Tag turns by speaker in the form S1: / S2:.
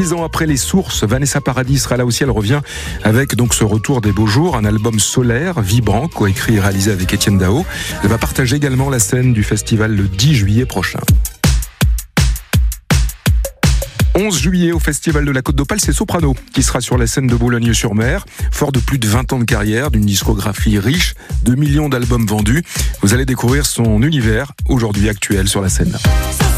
S1: 6 ans après Les Sources, Vanessa Paradis sera là aussi. Elle revient avec donc ce retour des beaux jours, un album solaire, vibrant, coécrit et réalisé avec Étienne Dao. Elle va partager également la scène du festival le 10 juillet prochain. 11 juillet au Festival de la Côte d'Opale, c'est Soprano qui sera sur la scène de Boulogne-sur-Mer. Fort de plus de 20 ans de carrière, d'une discographie riche, 2 millions d'albums vendus, vous allez découvrir son univers aujourd'hui actuel sur la scène.